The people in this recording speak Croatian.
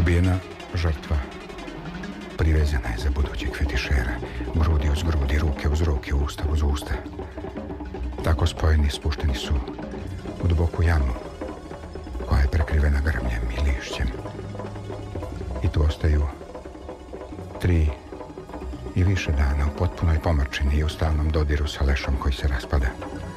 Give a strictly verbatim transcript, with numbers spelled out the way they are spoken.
Ubijena žrtva privezana je za budućeg fetišera. Grudi uz grudi, ruke uz ruke, usta uz usta. Tako spojeni spušteni su u duboku jamu koja je prekrivena grmljem i lišćem. I tu ostaju tri i više dana u potpunoj pomrčini i u stalnom dodiru sa lešom koji se raspada.